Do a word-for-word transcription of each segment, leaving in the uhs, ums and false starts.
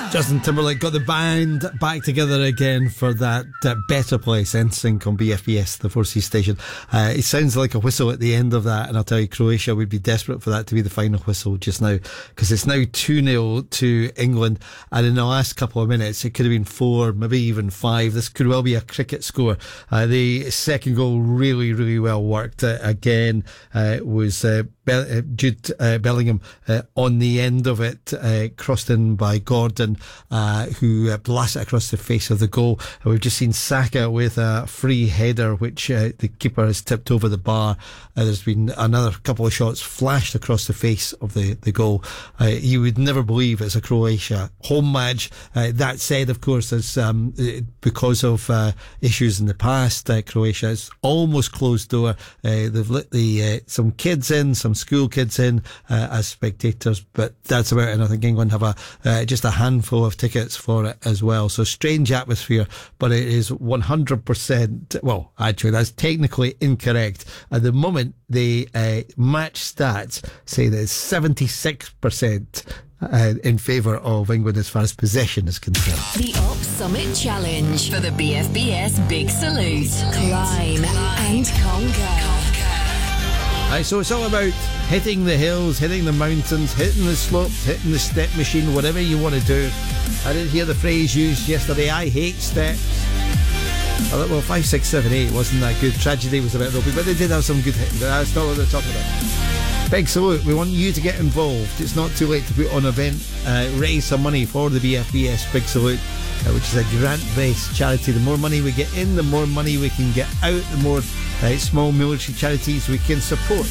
Justin Timberlake got the band back together again for that uh, Better Place, N Sync on B F B S, the four C station. Uh, it sounds like a whistle at the end of that, and I'll tell you, Croatia would be desperate for that to be the final whistle just now, because it's now two nil to England, and in the last couple of minutes it could have been four, maybe even five. This could well be a cricket score. Uh, the second goal really, really well worked. Uh, again, uh, was uh, Be- uh, Jude uh, Bellingham uh, on the end of it, uh, crossed in by Gordon, uh, who uh, blasted across the face of the goal. And we've just seen Saka with a free header, which uh, the keeper has tipped over the bar. Uh, there's been another couple of shots flashed across the face of the, the goal. Uh, you would never believe it's a Croatia home match. Uh, that said, of course, as um, because of uh, issues in the past, uh, Croatia has almost closed door. Uh, they've let the uh, some kids in, some school kids in uh, as spectators, but that's about it. And I think England have a uh, just a handful of tickets for it as well. So strange atmosphere, but it is one hundred percent, well, actually that's technically incorrect. At the moment, the uh, match stats say that it's seventy-six percent Uh, in favour of England as far as possession is concerned. The Op Summit Challenge for the B F B S Big Salute. Climb and conquer. Right, so it's all about hitting the hills, hitting the mountains, hitting the slopes, hitting the step machine, whatever you want to do. I didn't hear the phrase used yesterday, I hate steps. I thought, well, five, six, seven, eight wasn't that good. Tragedy was a bit ropey, but they did have some good hitting. That's not what they're talking about. Big salute. We want you to get involved. It's not too late to put on an event, uh, raise some money for the B F B S Big Salute, uh, which is a grant-based charity. The more money we get in, the more money we can get out, the more uh, small military charities we can support.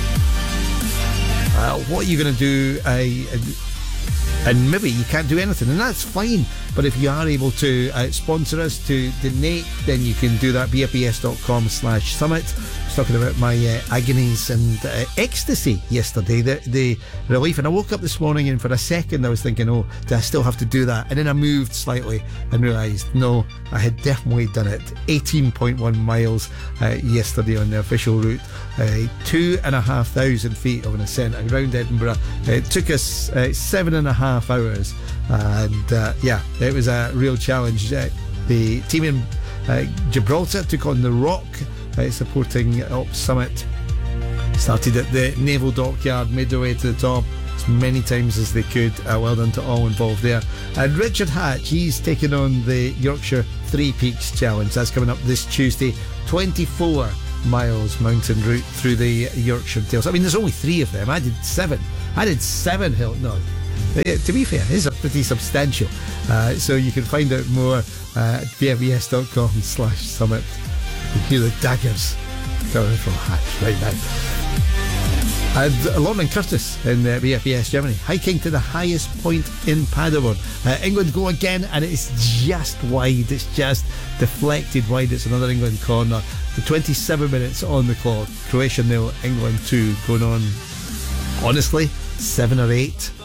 Uh, what are you going to do? Uh, and maybe you can't do anything, and that's fine. But if you are able to uh, sponsor us, to donate, then you can do that. B F B S dot com slash summit. I was talking about my uh, agonies and uh, ecstasy yesterday, the, the relief. And I woke up this morning and for a second I was thinking, oh, do I still have to do that? And then I moved slightly and realised, no, I had definitely done it. eighteen point one miles uh, yesterday on the official route. Uh, two and a half thousand feet of an ascent around Edinburgh. It took us uh, seven and a half hours. And uh, yeah, it was a real challenge. Uh, the team in uh, Gibraltar took on the Rock, uh, supporting Op Summit. Started at the Naval Dockyard, made their way to the top as many times as they could. Uh, well done to all involved there. And Richard Hatch, he's taking on the Yorkshire Three Peaks Challenge. That's coming up this Tuesday. twenty-four miles mountain route through the Yorkshire Dales. I mean, there's only three of them. I did seven. I did seven hill. No. Uh, to be fair, it's pretty substantial. Uh, so you can find out more uh, at B F B S dot com slash summit. You can hear the daggers coming from Hatch right now. And Lorne and Curtis in uh, B F B S Germany, hiking to the highest point in Paderborn. Uh, England go again, and it's just wide. It's just deflected wide. It's another England corner. The twenty-seven minutes on the clock. Croatia nil, England two. Going on, honestly, seven or eight.